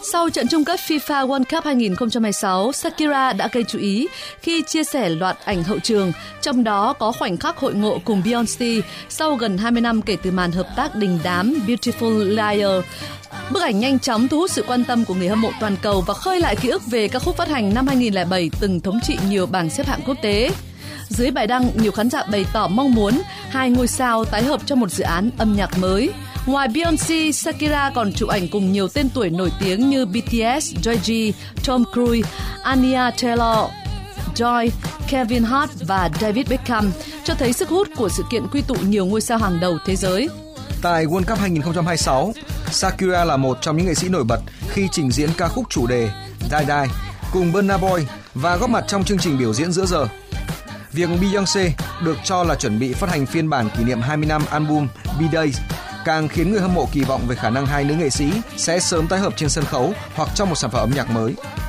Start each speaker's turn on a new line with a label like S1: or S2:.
S1: Sau trận chung kết FIFA World Cup 2026, Shakira đã gây chú ý khi chia sẻ loạt ảnh hậu trường, trong đó có khoảnh khắc hội ngộ cùng Beyoncé sau gần 20 năm kể từ màn hợp tác đình đám Beautiful Liar. Bức ảnh nhanh chóng thu hút sự quan tâm của người hâm mộ toàn cầu và khơi lại ký ức về ca khúc phát hành năm 2007 từng thống trị nhiều bảng xếp hạng quốc tế. Dưới bài đăng, nhiều khán giả bày tỏ mong muốn hai ngôi sao tái hợp trong một dự án âm nhạc mới. Ngoài Beyoncé, Shakira còn chụp ảnh cùng nhiều tên tuổi nổi tiếng như BTS, Joji, Tom Cruise, Anya Taylor, Joy, Kevin Hart và David Beckham, cho thấy sức hút của sự kiện quy tụ nhiều ngôi sao hàng đầu thế giới.
S2: Tại World Cup 2026, Shakira là một trong những nghệ sĩ nổi bật khi trình diễn ca khúc chủ đề Die Die cùng Burna Boy và góp mặt trong chương trình biểu diễn giữa giờ. Việc Beyoncé được cho là chuẩn bị phát hành phiên bản kỷ niệm 20 năm album B-Days càng khiến người hâm mộ kỳ vọng về khả năng hai nữ nghệ sĩ sẽ sớm tái hợp trên sân khấu hoặc trong một sản phẩm âm nhạc mới.